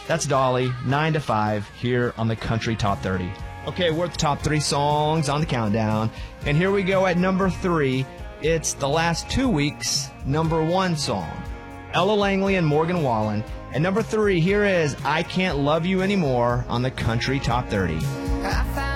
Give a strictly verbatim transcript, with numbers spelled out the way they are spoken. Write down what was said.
That's Dolly, nine to five, here on the Country Top thirty. Okay, we're at the top three songs on the countdown. And here we go at number three. It's the last two weeks' number one song. Ella Langley and Morgan Wallen. And number three, here is I Can't Love You Anymore on the Country Top thirty. I